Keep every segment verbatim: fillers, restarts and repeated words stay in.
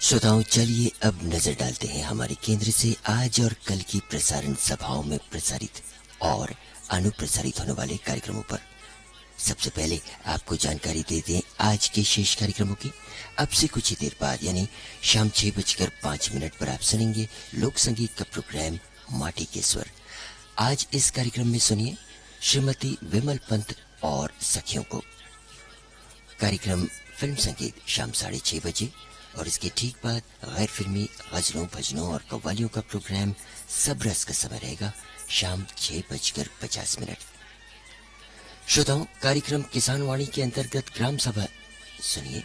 श्रोताओं, चलिए अब नजर डालते हैं हमारे केंद्र से आज और कल की प्रसारण सभाओं में प्रसारित और अनुप्रसारित होने वाले कार्यक्रमों पर। सबसे पहले आपको जानकारी दे दें आज के शेष कार्यक्रमों की। अब से कुछ ही देर बाद यानी शाम छह बजकर पांच मिनट पर आप सुनेंगे लोक संगीत का प्रोग्राम माटी के स्वर। आज इस कार्यक्रम में सुनिए श्रीमती विमल पंत और सखियों को। कार्यक्रम फिल्म संगीत शाम साढ़े छह बजे और इसके ठीक बाद गैर फिल्मी गजलों भजनों और कव्वालियों का प्रोग्राम सब रस का समय रहेगा शाम छह बजकर पचास मिनट। श्रोताओं, कार्यक्रम किसान वाणी के अंतर्गत ग्राम सभा सुनिए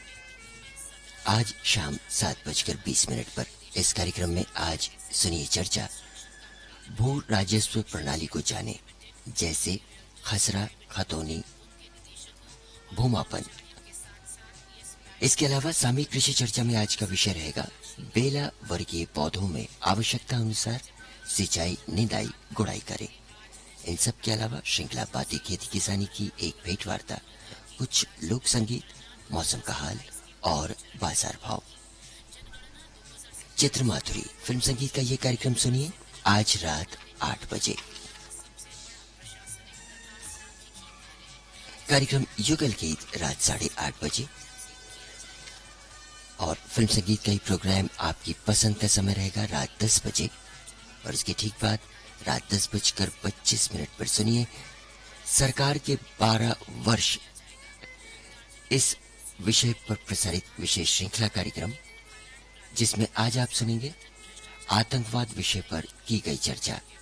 आज शाम सात बजकर बीस मिनट पर। इस कार्यक्रम में आज सुनिए चर्चा भू राजस्व प्रणाली को जाने, जैसे खसरा, खतौनी, भूमापन। इसके अलावा सामयिक कृषि चर्चा में आज का विषय रहेगा बेला वर्गीय पौधों में आवश्यकता अनुसार सिंचाई, निदाई, गुड़ाई करें। इन सब के अलावा श्रृंखला बातें खेती किसानी की एक भेंट वार्ता, कुछ लोक संगीत, मौसम का हाल और बाजार भाव। चित्र माधुरी फिल्म संगीत का ये कार्यक्रम सुनिए आज रात आठ बजे। कार्यक्रम युगल गीत रात साढ़े आठ बजे और फिल्म संगीत का ही प्रोग्राम आपकी पसंद का समय रहेगा रात दस बजे और इसके ठीक बाद रात दस बजकर पच्चीस मिनट पर सुनिए सरकार के बारह वर्ष इस विषय पर प्रसारित विशेष श्रृंखला कार्यक्रम, जिसमें आज आप सुनेंगे आतंकवाद विषय पर की गई चर्चा।